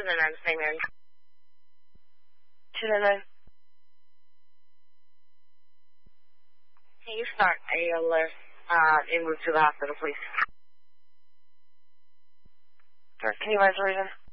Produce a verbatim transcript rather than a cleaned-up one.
two nine nine, Saint Mary. two nine nine. Can you start A L S uh, en route to the hospital, please? Sir, can you advise the reason?